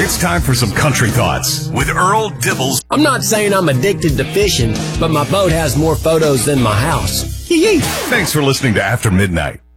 It's time for some country thoughts with Earl Dibbles. I'm not saying I'm addicted to fishing, but my boat has more photos than my house. Thanks for listening to After Midnight.